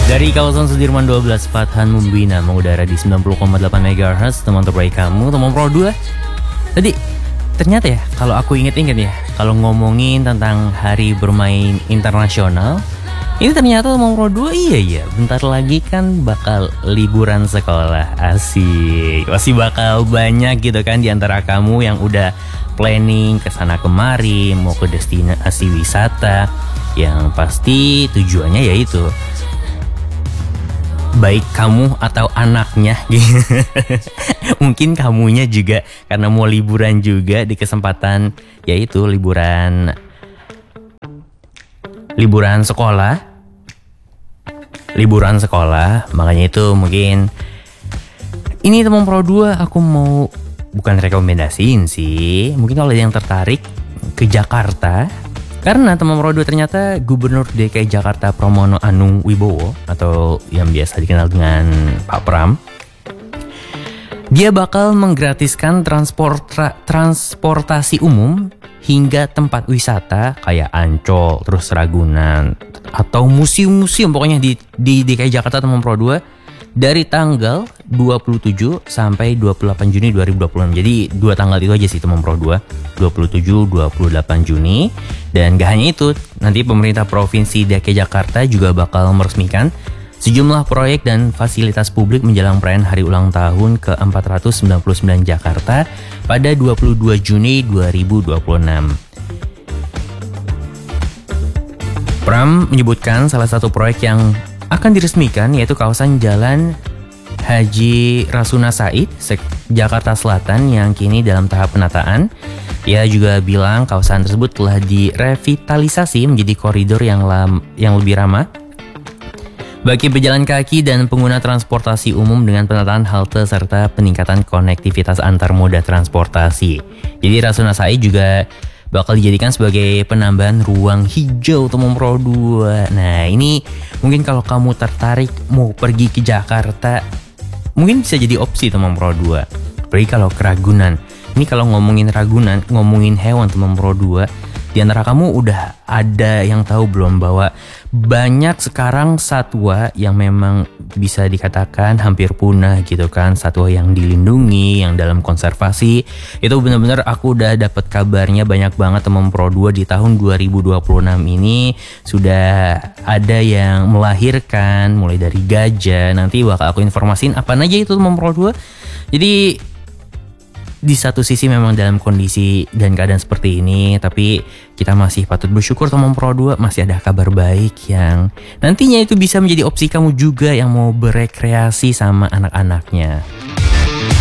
Dari kawasan Sudirman 12, Fathan Membina mengudara di 90,8 MHz, teman terbaik kamu, teman Pro 2. Tadi ternyata ya, kalau aku inget-inget ya, kalau ngomongin tentang hari bermain internasional, ini ternyata teman Pro 2, iya, bentar lagi kan bakal liburan sekolah. Asik, masih bakal banyak gitu kan di antara kamu yang udah planning kesana kemari, mau ke destinasi wisata, yang pasti tujuannya yaitu baik kamu atau anaknya gitu. Mungkin kamunya juga karena mau liburan juga di kesempatan yaitu liburan sekolah. Makanya itu mungkin ini teman Pro 2 aku mau bukan rekomendasiin sih. Mungkin kalau ada yang tertarik ke Jakarta, karena teman Pro 2 ternyata Gubernur DKI Jakarta Pramono Anung Wibowo atau yang biasa dikenal dengan Pak Pram, dia bakal menggratiskan transportasi umum hingga tempat wisata kayak Ancol, terus Ragunan, atau museum-museum pokoknya di DKI Jakarta teman Pro 2 dari tanggal 27 sampai 28 Juni 2026. Jadi 2 tanggal itu aja sih teman Pro 2, 27-28 Juni. Dan gak hanya itu, nanti pemerintah Provinsi DKI Jakarta juga bakal meresmikan sejumlah proyek dan fasilitas publik menjelang perayaan Hari Ulang Tahun ke-499 Jakarta pada 22 Juni 2026. Pram menyebutkan salah satu proyek yang akan diresmikan yaitu kawasan Jalan Haji Rasuna Said, Jakarta Selatan yang kini dalam tahap penataan. Ia juga bilang kawasan tersebut telah direvitalisasi menjadi koridor yang lebih ramah bagi pejalan kaki dan pengguna transportasi umum dengan penataan halte serta peningkatan konektivitas antar moda transportasi. Jadi Rasuna Said juga bakal dijadikan sebagai penambahan ruang hijau teman Pro 2. Nah ini mungkin kalau kamu tertarik mau pergi ke Jakarta, mungkin bisa jadi opsi teman Pro 2. Pergi kalau ke Ragunan. Ini kalau ngomongin Ragunan, ngomongin hewan teman Pro 2, di antara kamu udah ada yang tahu belum bahwa banyak sekarang satwa yang memang bisa dikatakan hampir punah gitu kan, satwa yang dilindungi, yang dalam konservasi. Itu benar-benar aku udah dapat kabarnya banyak banget teman Pro 2 di tahun 2026 ini sudah ada yang melahirkan mulai dari gajah. Nanti bakal aku informasiin apa aja itu teman Pro 2. Jadi di satu sisi memang dalam kondisi dan keadaan seperti ini, tapi kita masih patut bersyukur teman Pro 2 masih ada kabar baik yang nantinya itu bisa menjadi opsi kamu juga yang mau berekreasi sama anak-anaknya.